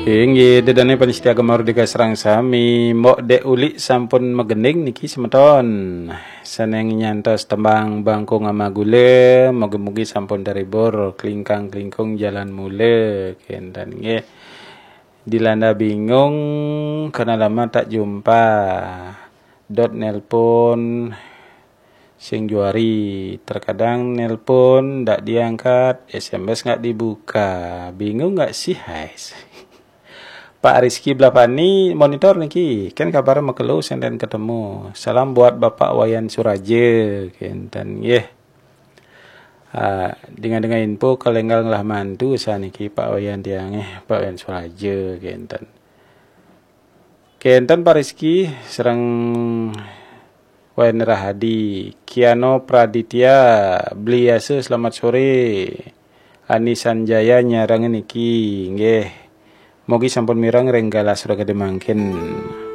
Inggih, dedane panitia Mardika Serang sami, mbok dek uli sampun megening niki semeton. Seneng nyantos tembang bangku ngama gule, mugi-mugi sampun daribur klingkang-klingkung jalan mule kenten nggih. Dilanda bingung karena lama tak jumpa. Dot nelpon sing juari, terkadang nelpon ndak diangkat, SMS nggak dibuka. Bingung nggak sih, guys? Pak Rizky Blapani monitor niki, kan kabar makelu senden ketemu. Salam buat Bapak Wayan Suraje, kenten nggih. Dengan info kalenggal lah mantu saniki Pak Wayan tiangeh, Pak Wayan Suraje, kenten. Kenten Pak Rizky serang Wayan Rahadi, Kiano Praditya, Bliase selamat sore. Ani Sanjaya nyarang niki, nggih. Mogi sampun mirang renggala surga demangkin.